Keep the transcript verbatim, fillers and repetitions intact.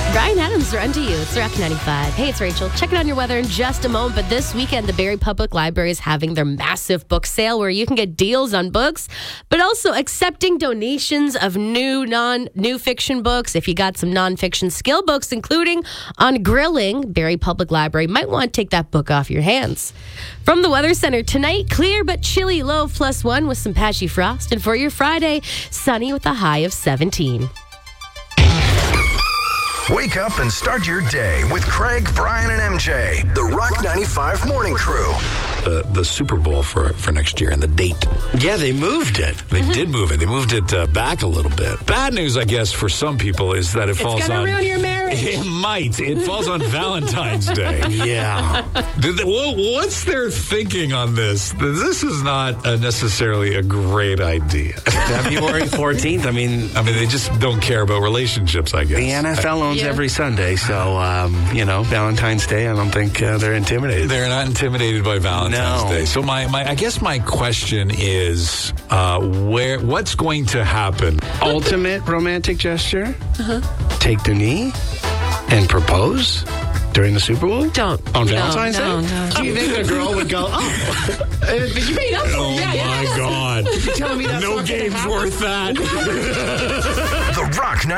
Brian Adams, Run to You. It's Rock ninety-five. Hey, it's Rachel. Checking on your weather in just a moment. But this weekend, the Barrie Public Library is having their massive book sale where you can get deals on books, but also accepting donations of new non-new fiction books. If you got some nonfiction skill books, including on grilling, Barrie Public Library might want to take that book off your hands. From the Weather Center tonight, clear but chilly, low of plus one with some patchy frost. And for your Friday, sunny with a high of seventeen. Wake up and start your day with Craig, Brian, and M J. The Rock ninety-five Morning Crew. The, the Super Bowl for, for next year and the date. Yeah, they moved it. They did move it. They moved it uh, back a little bit. Bad news, I guess, for some people is that it It's falls gonna on... ruin your marriage. It might. It falls on Valentine's Day. Yeah. Did they, well, what's their thinking on this? This is not a necessarily a great idea. February fourteenth. I mean, I mean, they just don't care about relationships, I guess. the N F L owns Yeah. every Sunday, so, um, you know, Valentine's Day, I don't think uh, they're intimidated. They're not intimidated by Valentine's No. Day. So my, my, I guess my question is, uh, where, what's going to happen? Ultimate romantic gesture? Uh-huh. Take the knee and propose during the Super Bowl? Don't. On No, Valentine's no, Day? no. Do you think a girl would go, oh, uh, did you pay up for Oh it? Yeah, my yeah. God! You're telling me that's No not gonna game's happen? worth that. The Rock